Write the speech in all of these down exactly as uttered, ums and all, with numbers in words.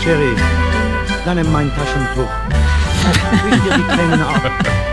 Chérie, dann nimm mein Taschentuch. Wisch dir die Tränen ab.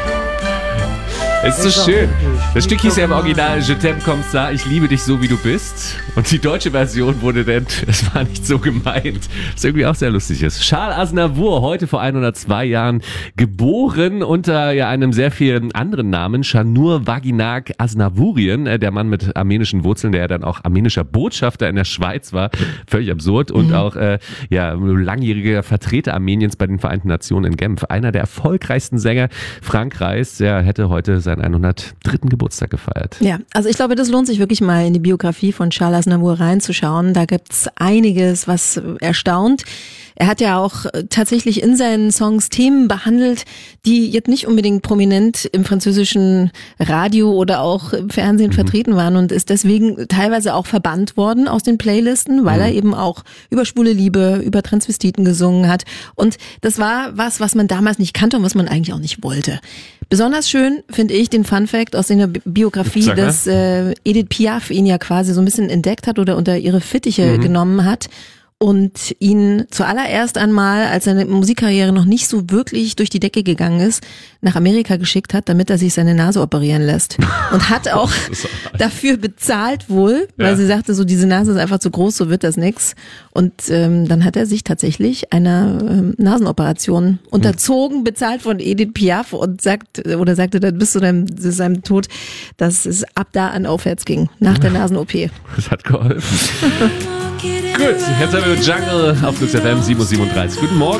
Es ist so schön. Das Stück hieß ja im Original Je t'aime comme ça, ich liebe dich so wie du bist. Und die deutsche Version wurde dann, es war nicht so gemeint. Was irgendwie auch sehr lustig ist. Charles Aznavour, heute vor hundertzwei Jahren geboren unter ja, einem sehr vielen anderen Namen. Şanur Vaginak Aznavourian, der Mann mit armenischen Wurzeln, der ja dann auch armenischer Botschafter in der Schweiz war. Völlig absurd. Und mhm. auch äh, ja, langjähriger Vertreter Armeniens bei den Vereinten Nationen in Genf. Einer der erfolgreichsten Sänger Frankreichs. Der hätte heute seinen hundertdritten Geburtstag gefeiert. Ja, also ich glaube, das lohnt sich wirklich mal in die Biografie von Charles Aznavour reinzuschauen. Da gibt's einiges, was erstaunt. Er hat ja auch tatsächlich in seinen Songs Themen behandelt, die jetzt nicht unbedingt prominent im französischen Radio oder auch im Fernsehen mhm. vertreten waren und ist deswegen teilweise auch verbannt worden aus den Playlisten, weil mhm. er eben auch über schwule Liebe, über Transvestiten gesungen hat. Und das war was, was man damals nicht kannte und was man eigentlich auch nicht wollte. Besonders schön finde ich den Funfact aus der Biografie, Sag, dass äh, Edith Piaf ihn ja quasi so ein bisschen entdeckt hat oder unter ihre Fittiche mhm. genommen hat und ihn zuallererst einmal, als seine Musikkarriere noch nicht so wirklich durch die Decke gegangen ist, nach Amerika geschickt hat, damit er sich seine Nase operieren lässt. Und hat auch dafür bezahlt wohl, weil ja. sie sagte, so diese Nase ist einfach zu groß, so wird das nix. Und ähm, dann hat er sich tatsächlich einer ähm, Nasenoperation unterzogen, bezahlt von Edith Piaf und sagt oder sagte dann bis zu seinem, zu seinem Tod, dass es ab da an aufwärts ging, nach der Nasen-O P. Das hat geholfen. Gut, jetzt haben wir Jungle auf Flux F M sieben Uhr siebenunddreißig. Guten Morgen.